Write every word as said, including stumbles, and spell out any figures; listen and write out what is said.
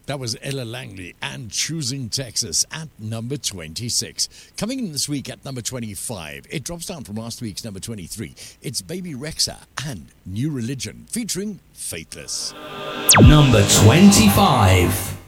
That was Ella Langley and Choosing Texas at number twenty-six. Coming in this week at number twenty-five, it drops down from last week's number twenty-three. It's Baby Rexha and New Religion featuring Faithless. Number twenty-five.